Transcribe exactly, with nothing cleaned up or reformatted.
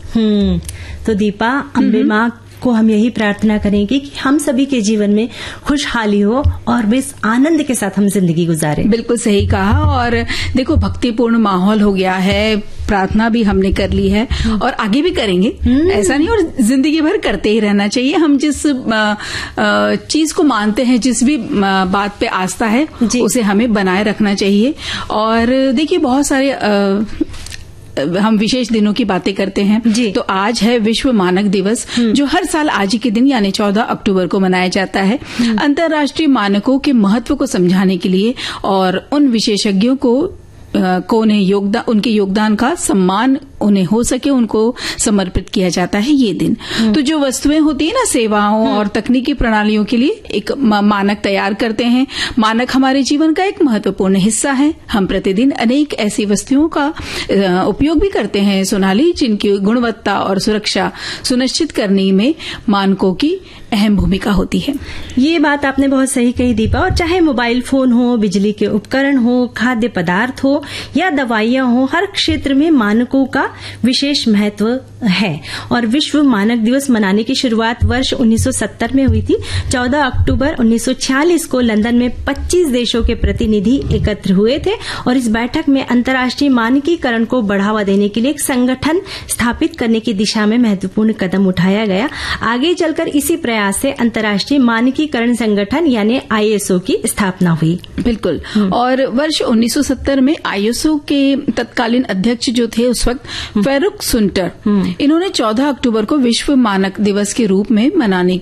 हम्म तो दीपा, अम्बे माँ को हम यही प्रार्थना करेंगे कि हम सभी के जीवन में खुशहाली हो और बेस आनंद के साथ हम जिंदगी गुजारें। बिल्कुल सही कहा। और देखो, भक्तिपूर्ण माहौल हो गया है, प्रार्थना भी हमने कर ली है और आगे भी करेंगे, ऐसा नहीं, और जिंदगी भर करते ही रहना चाहिए। हम जिस चीज को मानते हैं, जिस भी बात पे आस्था है, उसे हमें बनाए रखना चाहिए। और देखिए, बहुत सारे आ, हम विशेष दिनों की बातें करते हैं, तो आज है विश्व मानक दिवस, जो हर साल आज ही के दिन यानी चौदह अक्टूबर को मनाया जाता है। अंतर्राष्ट्रीय मानकों के महत्व को समझाने के लिए और उन विशेषज्ञों को को उन्हें योगदान उनके योगदान का सम्मान उन्हें हो सके उनको समर्पित किया जाता है ये दिन। तो जो वस्तुएं होती है ना, सेवाओं और तकनीकी प्रणालियों के लिए एक मानक तैयार करते हैं। मानक हमारे जीवन का एक महत्वपूर्ण हिस्सा है। हम प्रतिदिन अनेक ऐसी वस्तुओं का उपयोग भी करते हैं सोनाली, जिनकी गुणवत्ता और सुरक्षा सुनिश्चित करने में मानकों की अहम भूमिका होती है। ये बात आपने बहुत सही कही दीपा। और चाहे मोबाइल फोन हो, बिजली के उपकरण हो, खाद्य पदार्थ हो या दवाइयां हो, हर क्षेत्र में मानकों का विशेष महत्व है। और विश्व मानक दिवस मनाने की शुरुआत वर्ष उन्नीस सौ सत्तर में हुई थी। चौदह अक्टूबर उन्नीस सौ छियालीस को लंदन में पच्चीस देशों के प्रतिनिधि एकत्र हुए थे और इस बैठक में अंतर्राष्ट्रीय मानकीकरण को बढ़ावा देने के लिए एक संगठन स्थापित करने की दिशा में महत्वपूर्ण कदम उठाया गया। आगे चलकर इसी प्रयास से अंतर्राष्ट्रीय मानकीकरण संगठन यानी आईएसओ की स्थापना हुई। बिल्कुल। और वर्ष उन्नीस सौ सत्तर में आईएसओ के तत्कालीन अध्यक्ष जो थे उस वक्त, फेरुख सुंटर, इन्होंने चौदह अक्टूबर को विश्व मानक दिवस के रूप में मनाने